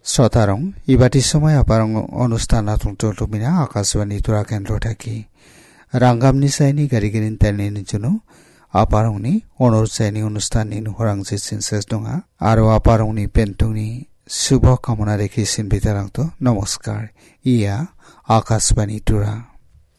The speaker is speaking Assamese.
শ্রোতারং ইবাটি সময় আপারং অনুষ্ঠান তুমিনা আকাশবাণী তুরা কেন্দ্র থাকি রাঙ্গামনি সাইনি গারিগিরিন তেলনি জন্য আপারংনি অনুরচাইনি অনুষ্ঠাননি নুহরাং যেসিন শেষ দঙা আরো আপারংনি পেন্টংনি শুভ কামনা রেখে সিন বিতারাংতো নমস্কার ইয়া আকাশবাণী তুরা।